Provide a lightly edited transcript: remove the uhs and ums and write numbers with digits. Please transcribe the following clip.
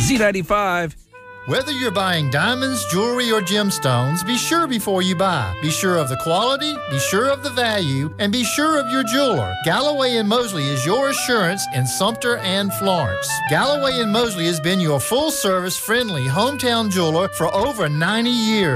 Z95. Whether you're buying diamonds, jewelry, or gemstones, be sure before you buy. Be sure of the quality, be sure of the value, and be sure of your jeweler. Galloway & Mosley is your assurance in Sumter and Florence. Galloway & Mosley has been your full-service, friendly hometown jeweler for over 90 years.